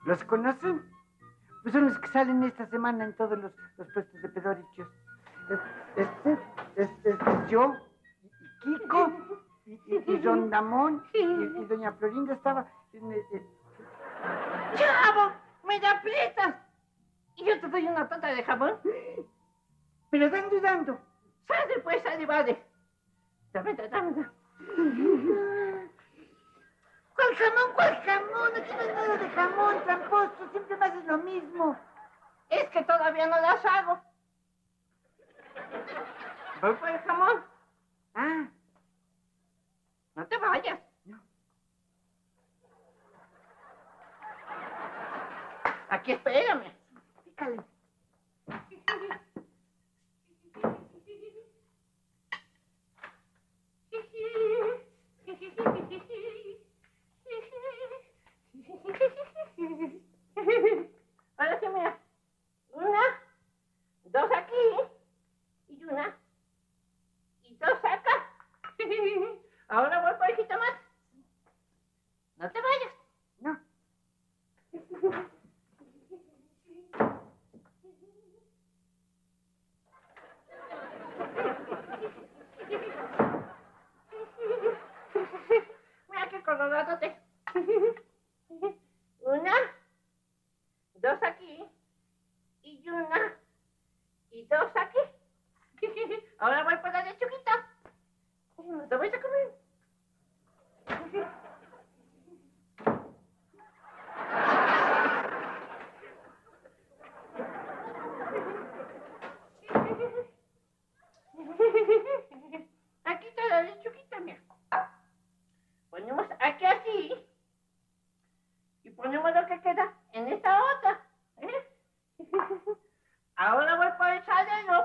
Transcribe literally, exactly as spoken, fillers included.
¿Los conocen? Pues son los que salen esta semana en todos los, los puestos de pedorrillos. Este, este, este es yo, y Kiko, y, y, y Don Damón, y, y Doña Florinda estaba... En, en, en... ¡Chavo! ¡Me da aprietas! ¿Y yo te doy una tonta de jamón? Pero dando y dando. ¡Sale pues, sale, vale! Dame, dame, dame. ¿Cuál jamón? ¿Cuál jamón? Aquí no hay nada de jamón, tramposo. Siempre me haces lo mismo. Es que todavía no las hago. Voy por el jamón. Ah. No te vayas. No. Aquí espérame. Pícale. Ahora sí, mira. Una, dos aquí, y una, y dos acá. Ahora voy por el jitomate. No te vayas. No. Mira qué coloradote. Una, dos aquí, y una, y dos aquí. Ahora voy por la lechuguita. No te voy a comer. Aquí está la lechuguita, mira. Ponemos aquí así. Y ponemos lo que queda en esta otra. ¿Eh? Ahora voy por el salero.